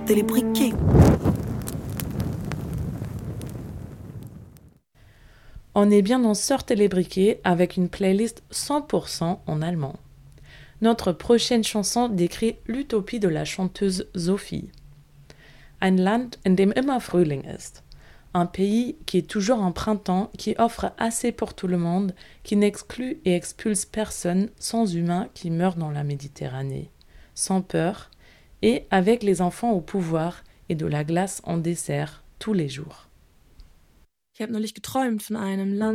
Télébriquet. On est bien dans Sœurs Télébriquet avec une playlist 100% en allemand. Notre prochaine chanson décrit l'utopie de la chanteuse Sophie. Ein Land, in dem immer Frühling ist. Un pays qui est toujours en printemps, qui offre assez pour tout le monde, qui n'exclut et expulse personne, sans humains qui meurent dans la Méditerranée. Sans peur, et avec les enfants au pouvoir et de la glace en dessert tous les jours. Ich habe neulich geträumt von einem Land,